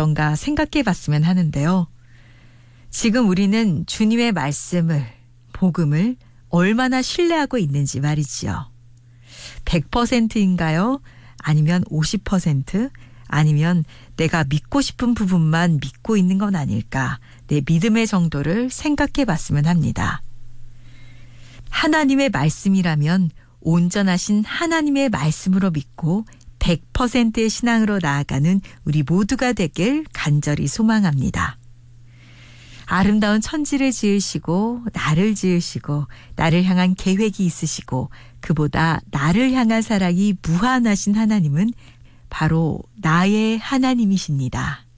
어떤가 생각해 봤으면 하는데요. 지금 우리는 주님의 말씀을, 복음을 얼마나 신뢰하고 있는지 말이지요. 100%인가요? 아니면 50%? 아니면 내가 믿고 싶은 부분만 믿고 있는 건 아닐까? 내 믿음의 정도를 생각해 봤으면 합니다. 하나님의 말씀이라면 온전하신 하나님의 말씀으로 믿고 100%의 신앙으로 나아가는 우리 모두가 되길 간절히 소망합니다. 아름다운 천지를 지으시고 나를 지으시고 나를 향한 계획이 있으시고 그보다 나를 향한 사랑이 무한하신 하나님은 바로 나의 하나님이십니다.